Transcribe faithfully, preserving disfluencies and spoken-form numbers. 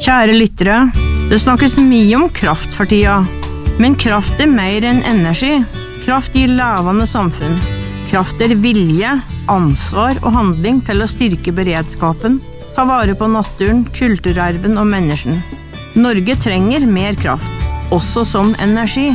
Kjære lyttere, det snakkes mye om kraft for tida, men kraft er mer enn energi. Kraft gir levende samfunn. Kraft er vilje, ansvar og handling til å styrke beredskapen, ta vare på naturen, kulturarven og mennesken. Norge trenger mer kraft, også som energi.